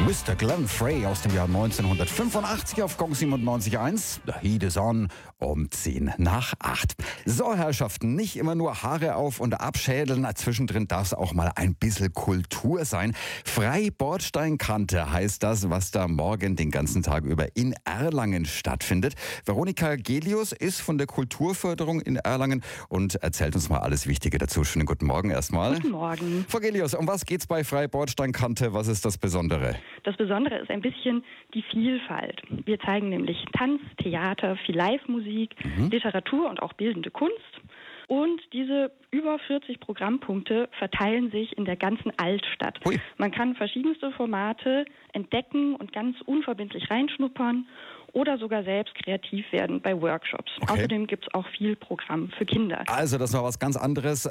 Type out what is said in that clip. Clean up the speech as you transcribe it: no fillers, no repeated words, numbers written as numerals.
Mr. Glenn Frey aus dem Jahr 1985 auf Gong 97.1. The Heat is on um 7 nach 8. So, Herrschaften, nicht immer nur Haare auf und abschädeln. Zwischendrin darf es auch mal ein bisschen Kultur sein. Freibordsteinkante heißt das, was da morgen den ganzen Tag über in Erlangen stattfindet. Veronika Gelius ist von der Kulturförderung in Erlangen und erzählt uns mal alles Wichtige dazu. Schönen guten Morgen erstmal. Guten Morgen. Frau Gelius, um was geht's bei Freibordsteinkante? Was ist das Besondere? Das Besondere ist ein bisschen die Vielfalt. Wir zeigen nämlich Tanz, Theater, viel Live-Musik, Literatur und auch bildende Kunst. Und diese über 40 Programmpunkte verteilen sich in der ganzen Altstadt. Hui. Man kann verschiedenste Formate entdecken und ganz unverbindlich reinschnuppern oder sogar selbst kreativ werden bei Workshops. Okay. Außerdem gibt es auch viel Programm für Kinder. Also, das war was ganz anderes.